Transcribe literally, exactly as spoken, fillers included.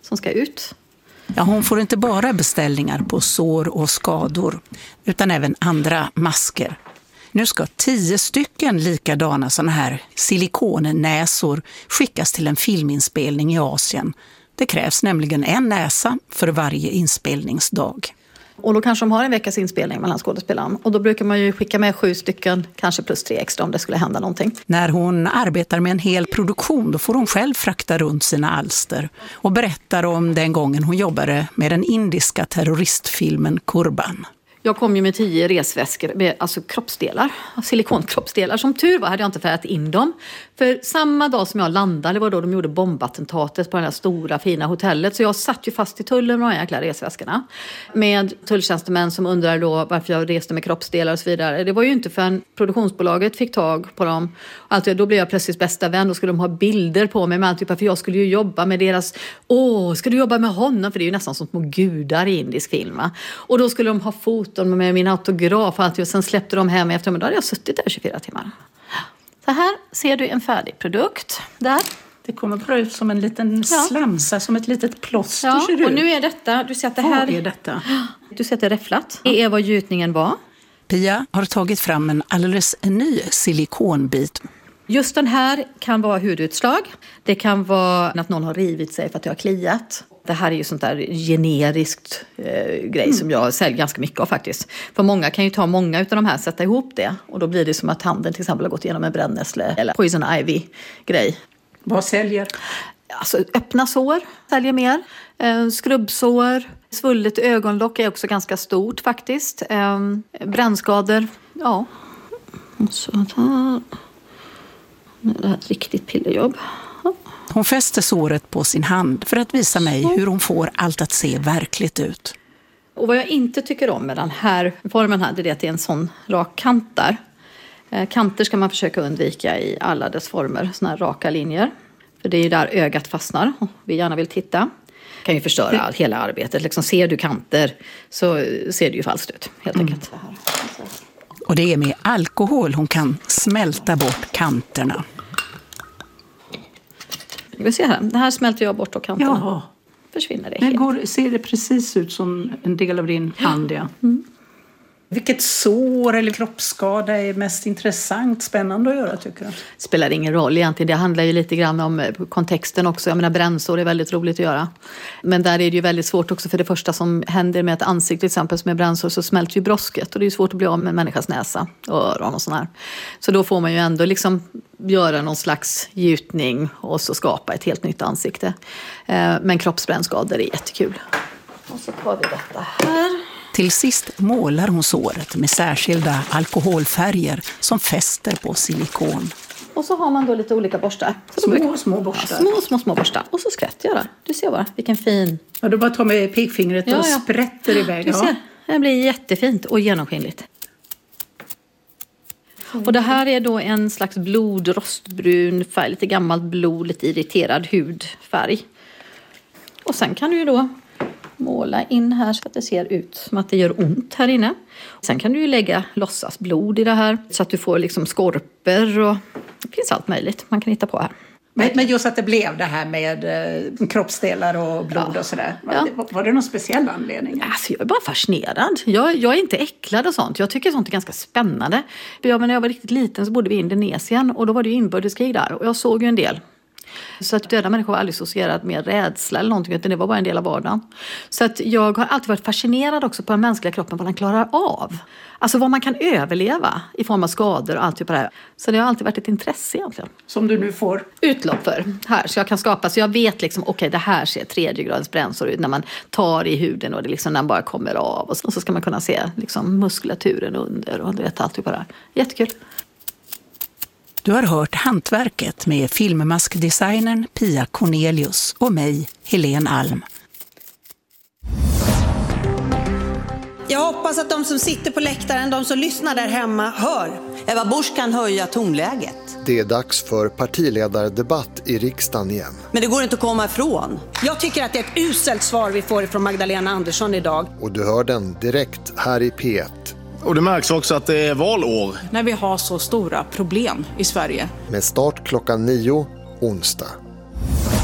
som ska ut. Ja, hon får inte bara beställningar på sår och skador utan även andra masker. Nu ska tio stycken likadana såna här silikonnäsor skickas till en filminspelning i Asien. Det krävs nämligen en näsa för varje inspelningsdag. Och då kanske de har en veckas inspelning mellan skådespelarna. Och då brukar man ju skicka med sju stycken, kanske plus tre extra om det skulle hända någonting. När hon arbetar med en hel produktion då får hon själv frakta runt sina alster. Och berättar om den gången hon jobbade med den indiska terroristfilmen Kurban. Jag kom ju med tio resväskor med alltså kroppsdelar, silikonkroppsdelar. Som tur var hade jag inte färgat in dem. För samma dag som jag landade, det var då de gjorde bombattentatet på det här stora fina hotellet. Så jag satt ju fast i tullen med de här jäkla resväskorna. Med tulltjänstemän som undrade då varför jag reste med kroppsdelar och så vidare. Det var ju inte förrän produktionsbolaget fick tag på dem. Alltså, då blev jag plötsligt bästa vän. Då skulle de ha bilder på mig med allt. För jag skulle ju jobba med deras... Åh, ska du jobba med honom? För det är ju nästan som små gudar i indisk film. Och då skulle de ha foton med min autograf och allt. Och sen släppte de hem efter mig. Då hade jag suttit där tjugofyra timmar. Så här ser du en färdig produkt. Där. Det kommer bara ut som en liten ja. slamsa, som ett litet plåster. Ja, ser du. Och nu är detta, du ser att det här... Vad är detta? Du ser att det är räfflat. Det är vad gjutningen var. Pia har tagit fram en alldeles ny silikonbit. Just den här kan vara hudutslag. Det kan vara att någon har rivit sig för att det har kliat. Det här är ju sånt där generiskt eh, grej mm. som jag säljer ganska mycket av faktiskt. För många kan ju ta många av de här, sätta ihop det. Och då blir det som att handen till exempel har gått igenom en brännässle eller poison ivy-grej. Vad säljer? Alltså öppna sår säljer mer. Eh, skrubbsår, svullet ögonlock är också ganska stort faktiskt. Eh, brännskador, ja. Och så här. Det här är ett riktigt pillerjobb. Hon fäster såret på sin hand för att visa mig hur hon får allt att se verkligt ut. Och vad jag inte tycker om med den här formen här, det är att det är en sån rak kant där. Kanter ska man försöka undvika i alla dess former, såna här raka linjer. För det är ju där ögat fastnar och vi gärna vill titta. Kan ju förstöra all, hela arbetet. Liksom, ser du kanter så ser det ju falskt ut, helt mm. enkelt. Och det är med alkohol hon kan smälta bort kanterna. Vi ser här, det här smälter jag bort och kanterna. Jaha. Försvinner det helt. helt. Går, ser det precis ut som en del av din hand, ja. Mm. Vilket sår eller kroppsskada är mest intressant, spännande att göra, tycker du? Det spelar ingen roll egentligen. Det handlar ju lite grann om kontexten också. Jag menar, brännsår är väldigt roligt att göra. Men där är det ju väldigt svårt också, för det första som händer med ett ansikte till exempel som är brännsår, så smälter ju brosket. Och det är ju svårt att bli av med en människas näsa och öron och sånt här. Så då får man ju ändå liksom göra någon slags gjutning och så skapa ett helt nytt ansikte. Men kroppsbrännskador är jättekul. Och så tar vi detta här. Till sist målar hon såret med särskilda alkoholfärger som fäster på silikon. Och så har man då lite olika borstar. Små, brukar... små borstar. Ja, små, små, små borstar. Och så skvätter jag där. Du ser bara, vilken fin... Ja, du bara tar med pekfingret ja, och ja. sprätter iväg. Du ja. ser, det blir jättefint och genomskinligt. Och det här är då en slags blodrostbrun färg. Lite gammalt blod, lite irriterad hudfärg. Och sen kan du ju då måla in här så att det ser ut som att det gör ont här inne. Sen kan du ju lägga låtsasblod i det här så att du får liksom skorpor och det finns allt möjligt man kan hitta på här. Men, men just att det blev det här med eh, kroppsdelar och blod ja. och sådär. Var, ja. det, var det någon speciell anledning? Alltså, jag är bara fascinerad. Jag, jag är inte äcklad och sånt. Jag tycker sånt är ganska spännande. Jag, när jag var riktigt liten så bodde vi i Indonesien och då var det ju inbördeskrig där. Och jag såg ju en del. Så att döda människor var aldrig associerad med rädsla eller någonting, utan det var bara en del av vardagen. Så att jag har alltid varit fascinerad också på den mänskliga kroppen, vad den klarar av. Alltså vad man kan överleva i form av skador och allt typ av det här. Så det har alltid varit ett intresse egentligen. Som du nu får utlopp för här, så jag kan skapa, så jag vet liksom, okej okay, det här ser tredje gradens brännsår ut när man tar i huden och det liksom den bara kommer av. Och så, och så ska man kunna se liksom muskulaturen under och du vet allt typ av det här. Jättekul. Du har hört Hantverket med filmmaskdesignern Pia Cornelius och mig, Helene Alm. Jag hoppas att de som sitter på läktaren, de som lyssnar där hemma, hör. Ebba Busch kan höja tonläget. Det är dags för partiledardebatt i riksdagen igen. Men det går inte att komma ifrån. Jag tycker att det är ett uselt svar vi får från Magdalena Andersson idag. Och du hör den direkt här i P ett. Och det märks också att det är valår. När vi har så stora problem i Sverige. Med start klockan nio onsdag.